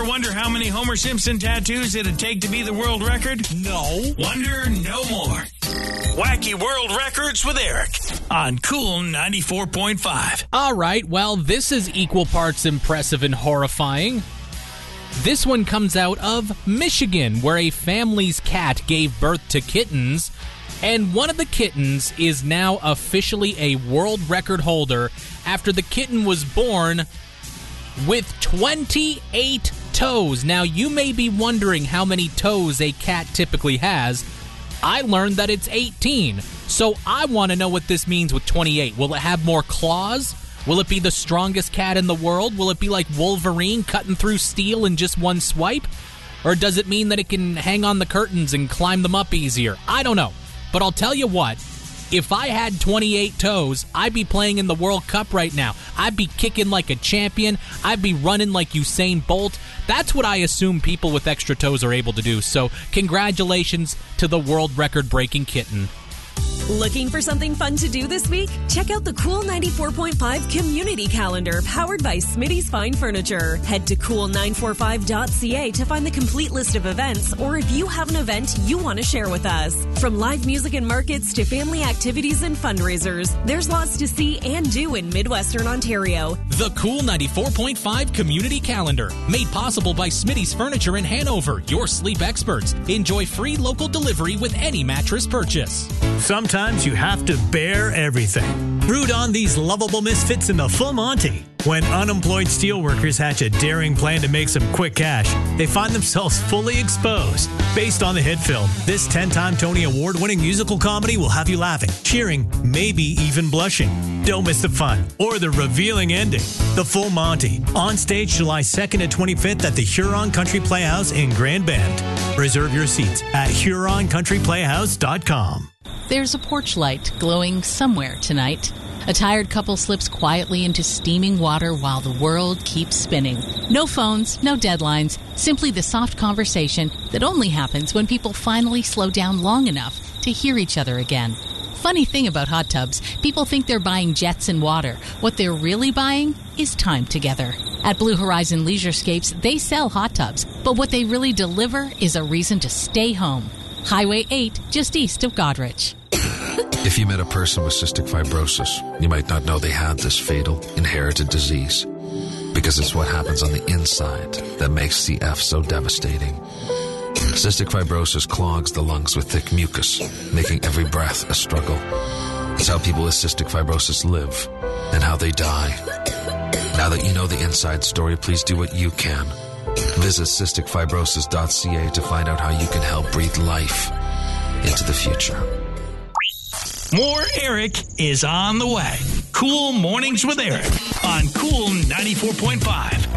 Ever wonder how many Homer Simpson tattoos it'd take to be the world record? No. Wonder no more. Wacky World Records with Eric on Cool 94.5. All right, well, this is equal parts impressive and horrifying. This one comes out of Michigan, where a family's cat gave birth to kittens, and one of the kittens is now officially a world record holder after the kitten was born with 28 toes. Now, you may be wondering how many toes a cat typically has. I learned that it's 18, so I want to know what this means with 28. Will it have more claws? Will it be the strongest cat in the world? Will it be like Wolverine cutting through steel in just one swipe? Or does it mean that it can hang on the curtains and climb them up easier? I don't know. But I'll tell you what, if I had 28 toes, I'd be playing in the World Cup right now. I'd be kicking like a champion. I'd be running like Usain Bolt. That's what I assume people with extra toes are able to do. So congratulations to the world record-breaking kitten. Looking for something fun to do this week? Check out the Cool 94.5 Community Calendar powered by Smitty's Fine Furniture. Head to cool945.ca to find the complete list of events, or if you have an event you want to share with us. From live music and markets to family activities and fundraisers, there's lots to see and do in Midwestern Ontario. The Cool 94.5 Community Calendar, made possible by Smitty's Furniture in Hanover, your sleep experts. Enjoy free local delivery with any mattress purchase. Sometimes you have to bear everything. Root on these lovable misfits in the Full Monty. When unemployed steelworkers hatch a daring plan to make some quick cash, they find themselves fully exposed. Based on the hit film, this 10-time Tony Award-winning musical comedy will have you laughing, cheering, maybe even blushing. Don't miss the fun or the revealing ending. The Full Monty, on stage July 2nd and 25th at the Huron Country Playhouse in Grand Bend. Reserve your seats at HuronCountryPlayhouse.com. There's a porch light glowing somewhere tonight. A tired couple slips quietly into steaming water while the world keeps spinning. No phones, no deadlines, simply the soft conversation that only happens when people finally slow down long enough to hear each other again. Funny thing about hot tubs, people think they're buying jets and water. What they're really buying is time together. At Blue Horizon Leisurescapes, they sell hot tubs, but what they really deliver is a reason to stay home. Highway 8, just east of Goderich. If you met a person with cystic fibrosis, you might not know they had this fatal, inherited disease. Because it's what happens on the inside that makes CF so devastating. Cystic fibrosis clogs the lungs with thick mucus, making every breath a struggle. It's how people with cystic fibrosis live and how they die. Now that you know the inside story, please do what you can. Visit cysticfibrosis.ca to find out how you can help breathe life into the future. More Eric is on the way. Cool Mornings with Eric on Cool 94.5.